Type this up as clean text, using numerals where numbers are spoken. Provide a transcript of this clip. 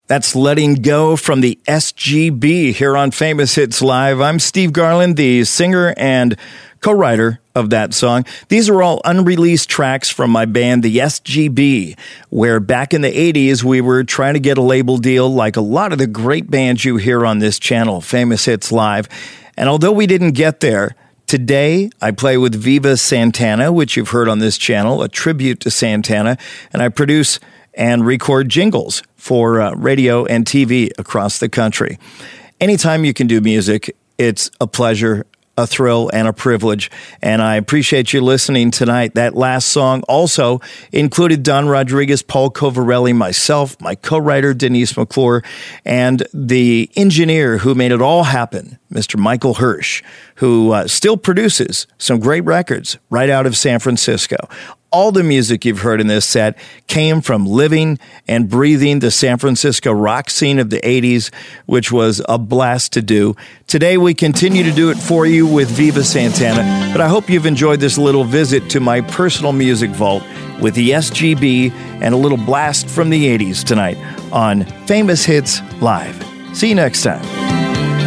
That's Letting Go from the SGB here on Famous Hits Live. I'm Steve Garland, the singer and co-writer of that song. These are all unreleased tracks from my band, the SGB, where back in the 80s, we were trying to get a label deal like a lot of the great bands you hear on this channel, Famous Hits Live. And although we didn't get there, today I play with Viva Santana, which you've heard on this channel, a tribute to Santana, and I produce and record jingles for radio and TV across the country. Anytime you can do music, it's a pleasure, a thrill, and a privilege, and I appreciate you listening tonight. That last song also included Don Rodriguez, Paul Covarelli, myself, my co-writer Denise McClure, and the engineer who made it all happen, Mr. Michael Hirsch, who still produces some great records right out of San Francisco. All the music you've heard in this set came from living and breathing the San Francisco rock scene of the 80s, which was a blast to do. Today, we continue to do it for you with Viva Santana, but I hope you've enjoyed this little visit to my personal music vault with the SGB and a little blast from the 80s tonight on Famous Hits Live. See you next time.